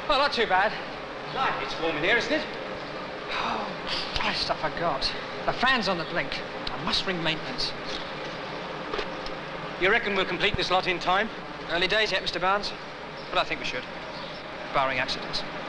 Well, not too bad. Right, it's warm in here, isn't it? Oh, Christ, I forgot. The fan's on the blink. I must ring maintenance. You reckon we'll complete this lot in time? Early days yet, Mr. Barnes. But I think we should, barring accidents.